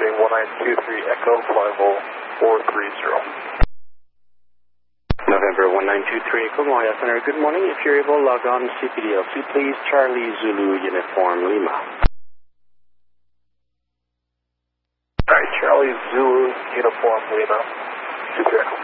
approaching 1923 Echo 50430. November 1923 Echo Moya Center, good morning. If you're able, log on CPDLC, please. Charlie Zulu Uniform Lima. Alright, Charlie Zulu Uniform Lima. 2 Echo.